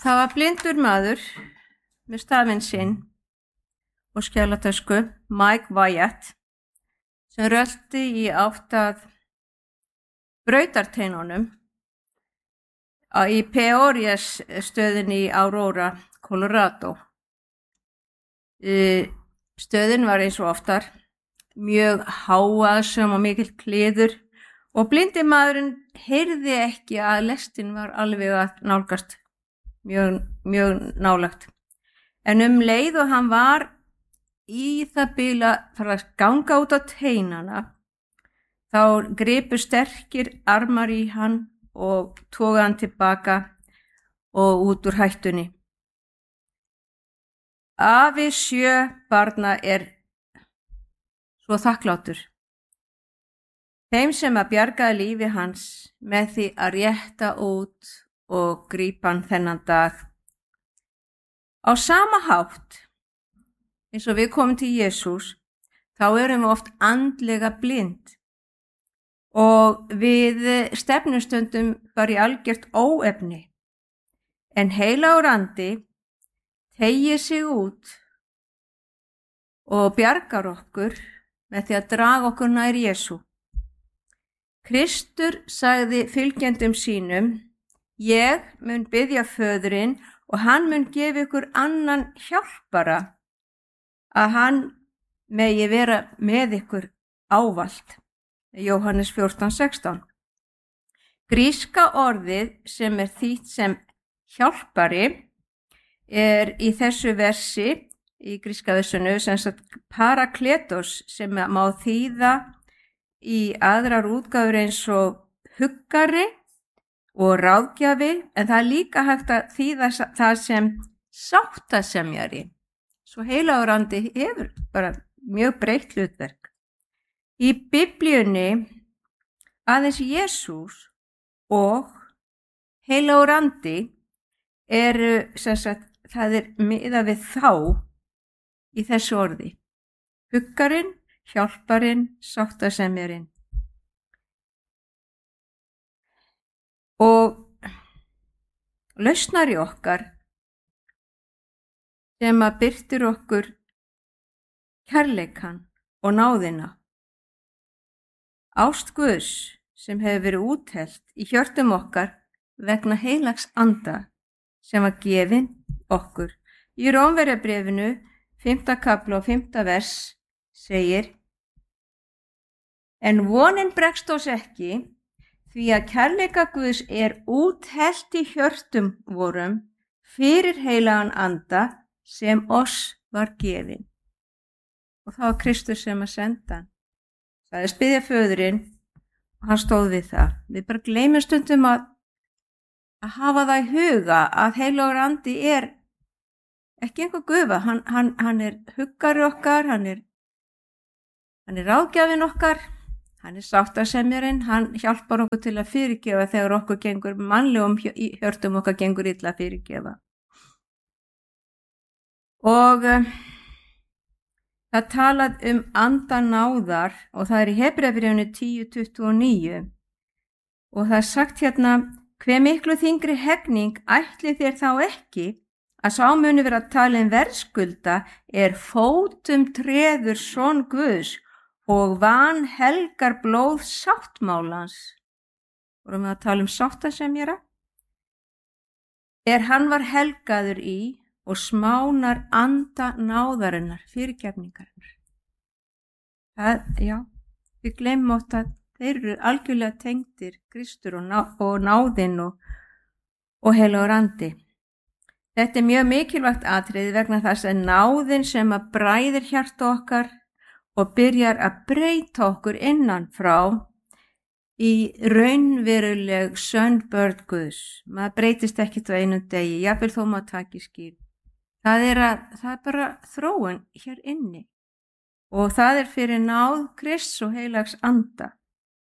Það var blindur maður með stafinn sinn og skjalatösku, Mike Wyatt, sem rölti í átt að brautarteinunum í Peoria stöðinni í Aurora, Colorado. Stöðin var eins og oftar mjög hávaðsöm og mikill kliður og blindi maðurinn heyrði ekki að lestin var alveg að nálgast mjög nálægt. En leið og hann var í það bil að fara að ganga út á teinana, þá gripu sterkir armar í hann og toga hann tilbaka og út úr hættunni. Afi 7 barna svo þakklátur þeim sem að bjargaði lífi hans með því að rétta út og grípa hann þennan dag. Á sama hátt eins og við komum til Jesús, þá erum við oft andlega blind og við stefnustundum bara í algjört óefni. En heilagur andi teygir sig út og bjargar okkur með því að draga okkur nær Jesú. Kristur sagði fylgjendum sínum: ég mun biðja föðurinn og hann mun gefa ykkur annan hjálpara, að hann megi vera með ykkur ávallt. Jóhannes 14:16. Gríska orðið sem þýtt sem hjálpari í þessu versi, í gríska versinu, sem sagt parakletos, sem má þýða í aðrar útgáfur eins og huggari og ráðgjafi, en það líka hægt að þýða það sem sáttasemjari. Svo heilagur andi hefur bara mjög breytt hlutverk. Í Biblíunni aðeins Jesús og heilagur andi það miðað við þá í þessu orði. Huggarinn, hjálparinn, sáttasemjarinn. Og lausnari okkar sem að birtir okkur kærleikan og náðina. Ást Guðs sem hefur verið úthellt í hjörtum okkar vegna heilags anda sem var gefin okkur. Í Rómverjabréfinu 5. kapla og 5. vers segir: en vonin bregst oss ekki, því að kærleika Guðs úthellt í hjörtum vorum fyrir heilagan anda sem oss var gefin. Og það var Kristus sem að senda hann. Það biðja föðurinn og hann stóð við það. Við bara gleymum stundum að hafa það í huga að heilagur andi ekki einhver gufa. Hann huggari okkar, hann ráðgjafinn okkar, hann sáttasemjarinn, hann hjálpar okkur til að fyrirgefa þegar okkur gengur mannlegum hjörtum okkar gengur illa að fyrirgefa. Og það talað andanáðar og það í Hebreabréfinu 10:29 og það sagt hérna: hve miklu þyngri hegning ætli þér þá ekki að sá muni vera talin verðskulda fótum treður son Guðs og vanhelgar blóð sáttmálans. Vorum við að tala sáttasemjara? Hann var helgaður í og smánar anda náðarinnar, fyrirgefningarinnar. Við gleymum oft að þeir eru algjörlega tengdir, Kristur og náðinn og heilagur andi. Þetta mjög mikilvægt atriði vegna þess að náðinn sem að bræðir hjarta okkar og byrjar að breyta okkur innan frá í raunveruleg sönn börn Guðs. Maður breytist ekkert á einum degi, jafnvel þó maður taki skil. Það er bara þróun hér inni og það fyrir náð Krists og heilags anda.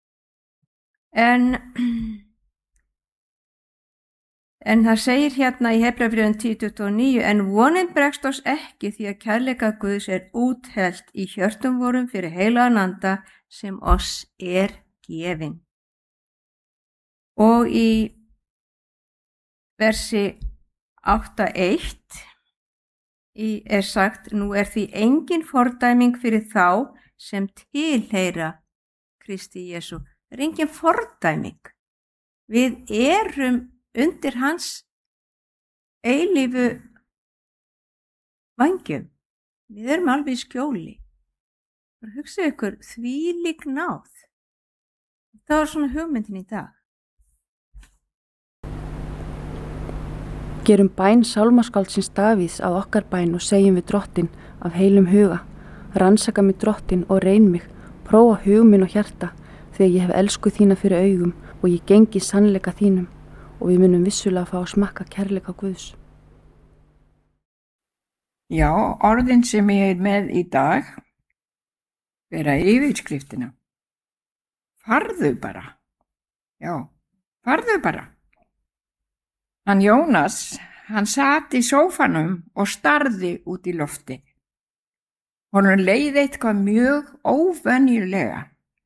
En það segir hérna í Hebreabréfinu 10:29: en vonin bregst oss ekki, því að kærleika Guðs úthellt í hjörtum vorum fyrir heilagan anda sem oss gefin. Og í versi 8:1 er sagt: Nú er því engin fordæming fyrir þá sem tilheyra Kristi Jesú. Það er engin fordæming. Við erum undir hans eilífu vængjum. Við erum alveg í skjóli. Hugsið ykkur, þvílík náð. Það var svona hugmyndin í dag. Gerum bæn sálmaskáldsins Davíðs að okkar bæn og segjum við Drottinn af heilum huga: rannsaka mig Drottinn og reyn mig, prófa hug minn og hjarta, því að ég hef elsku þína fyrir augum og ég gengi sannleika þínum, og við munum vissulega fá að smakka kærleika Guðs. Já, orðin sem ég er með í dag vera yfirskriftina. Farðu bara. Já, farðu bara. Hann Jónas, hann sat í sófanum og starði út í lofti. Honum leið eitthvað mjög óvenjulega.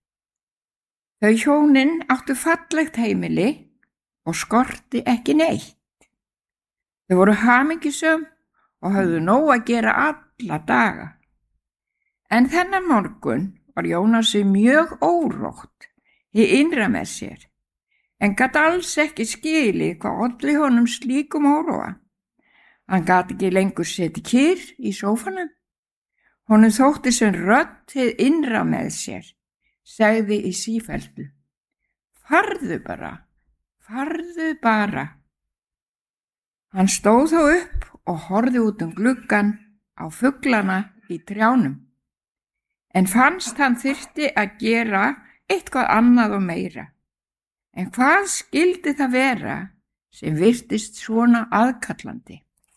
Þau hjónin áttu fallegt heimili og skorti ekki neitt. Þau voru hamingjusöm og höfðu nóg að gera alla daga. En þennan morgun var Jónasi mjög órótt í innra með sér, en gat alls ekki skilið hvað olli honum slíkum óróa. Hann gat ekki lengur setið kyrr í sófanum. Honum þótti sem rödd hið innra með sér segði í sífellu: farðu bara, farðu bara. Hann stóð þó upp og horfði út gluggann á fuglana í trjánum, en fannst hann þyrfti að gera eitthvað annað og meira. En hvað skyldi það vera sem virtist svona aðkallandi?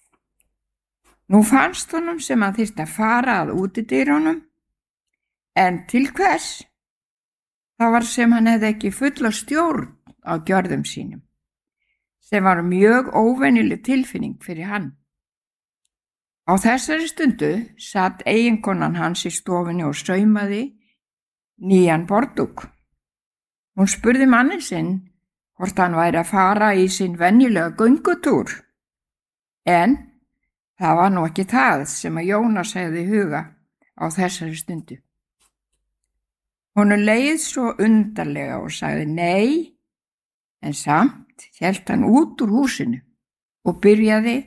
Nú fannst honum sem hann þyrfti að fara að útidyrunum, en til hvers? Það var sem hann hefði ekki fulla stjórn á gjörðum sínum, sem var mjög óvenjuleg tilfinning fyrir hann. Á þessari stundu satt eiginkonan hans í stofunni og saumaði nýjan borðdúk. Hún spurði manninn sinn hvort hann væri að fara í sinn venjulega göngutúr, en það var nú ekki það sem að Jónas hefði í huga á þessari stundu. Honum leið svo undarlega og sagði nei, en samt hélt hann út úr húsinu og byrjaði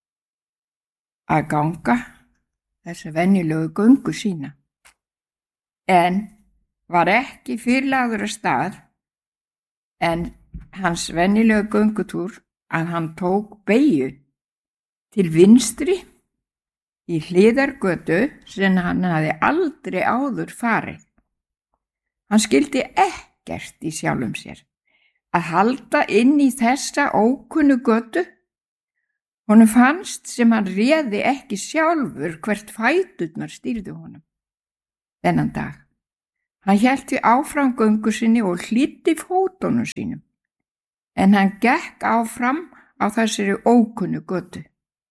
að ganga þessa venjulegu göngu sína, en var ekki fyrrlagður af stað en hans venjulegu göngutúr að hann tók beygju til vinstri í hliðargötu sem hann hafði aldrei áður farið. Hann skildi ekkert í sjálfum sér að halda inn í þessa ókunnu götu. Honum fannst sem hann réði ekki sjálfur hvert fæturnar stýrðu honum þennan dag. Hann hélt því áfram göngu sinni og hlýddi fótunum sínum, en hann gekk áfram á þessari ókunnu götu.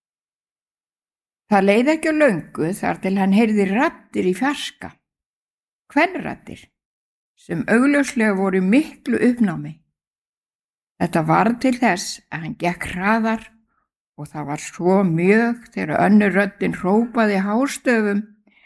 Það leið ekki á löngu þar til hann heyrði raddir í fjarska, kvenraddir, sem augljóslega voru miklu uppnámi. Þetta varð til þess að hann gekk hraðar og það var svo mjög þegar önnur röddin hrópaði hástöfum: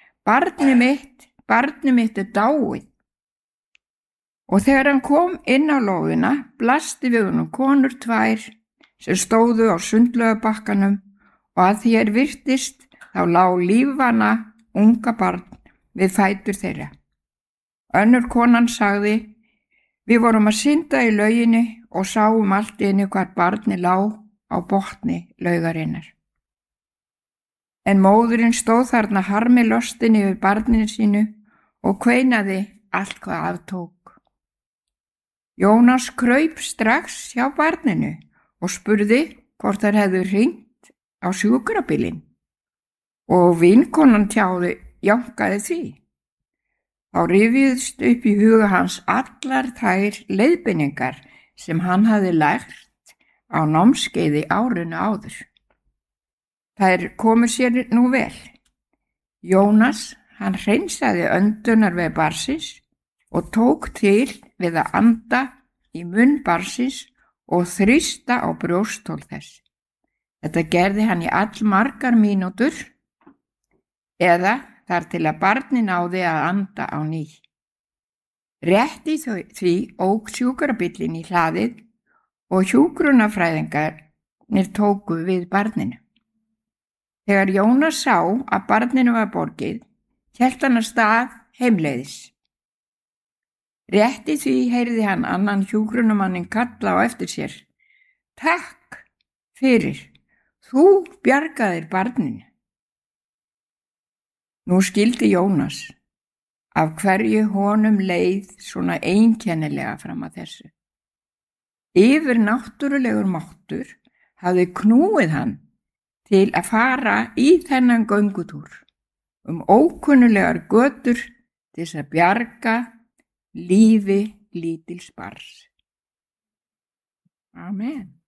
barnið mitt er dáið. Og þegar hann kom inn á lóðina blasti við honum konur tvær sem stóðu á sundlaugabakkanum, og að því virtist þá lá lífvana unga barn við fætur þeirra. Önnur konan sagði: við vorum að synda í lauginni og sáum allt í einu hvar barnið lá á botni laugarinnar. En móðurinn stóð þarna harmi lostin yfir barninu sínu og kveinaði allt hvað aftók. Jónas kraup strax hjá barninu og spurði hvort þær hefðu hringt á sjúkrabílinn, og vinkonan jánkaði því. Þá rifjuðust upp í huga hans allar þær leiðbeiningar sem hann hafði lært á námskeiði árinu áður. Þær komu sér nú vel. Jónas, hann hreinsaði öndunarveg barnsins og tók til við að anda í munn barnsins og þrýsta á brjósthol þess. Þetta gerði hann í allmargar mínútur eða þar til að barnið náði að anda á ný. Rétt í því ók sjúkrabíllinn í hlaðið og hjúkrunarfræðingarnir tóku við barninu. Þegar Jónas sá að barninu var borgið, hélt hann af stað heimleiðis. Rétt í því heyrði hann annan hjúkrunarmanninn kalla á eftir sér: Takk fyrir, þú bjargaðir barninu. Nú skildi Jónas af hverju honum leið svona einkennilega fram að þessu. Yfirnáttúrulegur máttur hafði knúið hann til að fara í þennan göngutúr ókunnulegar götur til þess að bjarga lífi lítils barns. Amen.